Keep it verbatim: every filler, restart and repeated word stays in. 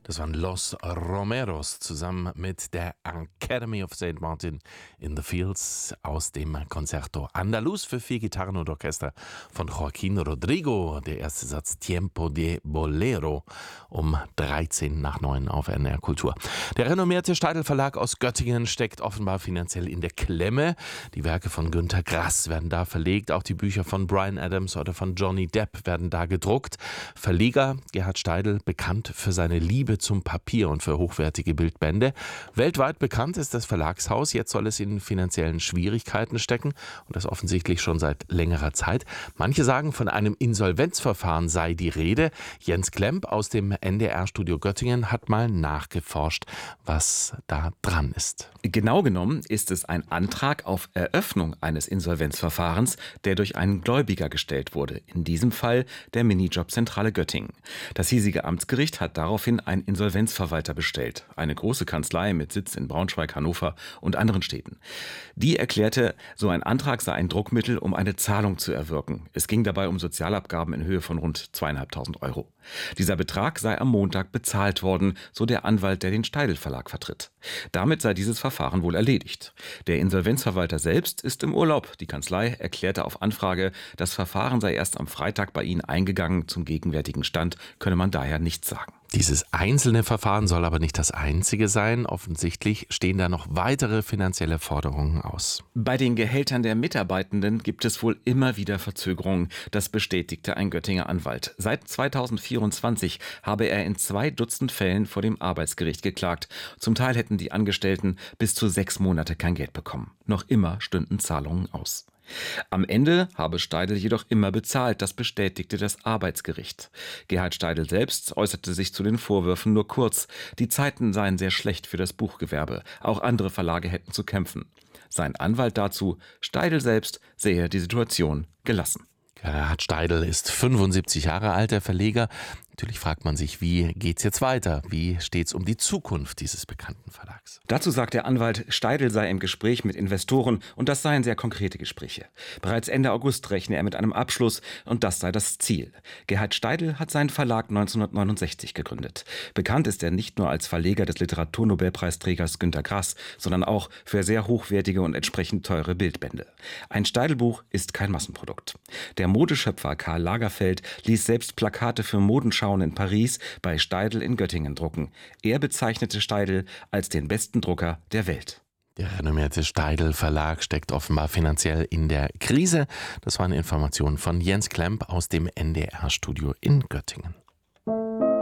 Das waren Los Romeros zusammen mit der Academy of Saint Martin in the Fields aus dem Concerto Andaluz für vier Gitarren und Orchester von Joaquín Rodrigo. Der erste Satz Tiempo de Bolero um dreizehn nach neun auf N D R Kultur. Der renommierte Steidl Verlag aus Göttingen steckt offenbar finanziell in der Klemme. Die Werke von Günter Grass werden da verlegt, auch die Bücher von Bryan Adams oder von Johnny Depp werden da gedruckt. Verleger Gerhard Steidl, bekannt für seine Liebe zum Papier und für hochwertige Bildbände. Weltweit bekannt ist das Verlagshaus, jetzt soll es in finanziellen Schwierigkeiten stecken und das offensichtlich schon seit längerer Zeit. Manche sagen, von einem Insolvenzverfahren sei die Rede. Jens Klemp aus dem N D R-Studio Göttingen hat mal nachgeforscht, was da dran ist. Genau genommen ist es ein Antrag auf Eröffnung eines Insolvenzverfahrens, der durch einen Gläubiger gestellt wurde, in diesem Fall der Minijobzentrale Göttingen. Das hiesige Amtsgericht hat daraufhin einen Insolvenzverwalter bestellt, eine große Kanzlei mit Sitz in Braunschweig, Hannover und anderen Städten. Die erklärte, so ein Antrag sei ein Druckmittel, um eine Zahlung zu erwirken. Es ging dabei um Sozialabgaben in Höhe von rund zweitausendfünfhundert Euro. Dieser Betrag sei am Montag bezahlt worden, so der Anwalt, der den Steidl Verlag vertritt. Damit sei dieses Verfahren wohl erledigt. Der Insolvenzverwalter selbst ist im Urlaub. Die Kanzlei erklärte auf Anfrage, das Verfahren sei erst am Freitag bei ihnen eingegangen. Zum gegenwärtigen Stand könne man daher nichts sagen. Dieses einzelne Verfahren soll aber nicht das einzige sein. Offensichtlich stehen da noch weitere finanzielle Forderungen aus. Bei den Gehältern der Mitarbeitenden gibt es wohl immer wieder Verzögerungen. Das bestätigte ein Göttinger Anwalt. Seit zweitausendvierundzwanzig habe er in zwei Dutzend Fällen vor dem Arbeitsgericht geklagt. Zum Teil hätten die Angestellten bis zu sechs Monate kein Geld bekommen. Noch immer stünden Zahlungen aus. Am Ende habe Steidl jedoch immer bezahlt, das bestätigte das Arbeitsgericht. Gerhard Steidl selbst äußerte sich zu den Vorwürfen nur kurz. Die Zeiten seien sehr schlecht für das Buchgewerbe. Auch andere Verlage hätten zu kämpfen. Sein Anwalt dazu, Steidl selbst, sehe die Situation gelassen. Gerhard Steidl ist fünfundsiebzig Jahre alt, der Verleger. Natürlich fragt man sich, wie geht's jetzt weiter? Wie steht's um die Zukunft dieses bekannten Verlags? Dazu sagt der Anwalt, Steidl sei im Gespräch mit Investoren und das seien sehr konkrete Gespräche. Bereits Ende August rechne er mit einem Abschluss und das sei das Ziel. Gerhard Steidl hat seinen Verlag neunzehnhundertneunundsechzig gegründet. Bekannt ist er nicht nur als Verleger des Literaturnobelpreisträgers Günter Grass, sondern auch für sehr hochwertige und entsprechend teure Bildbände. Ein Steidl-Buch ist kein Massenprodukt. Der Modeschöpfer Karl Lagerfeld ließ selbst Plakate für Modenschauen in Paris bei Steidl in Göttingen drucken. Er bezeichnete Steidl als den besten Drucker der Welt. Der renommierte Steidl Verlag steckt offenbar finanziell in der Krise. Das waren Informationen von Jens Klemp aus dem N D R-Studio in Göttingen.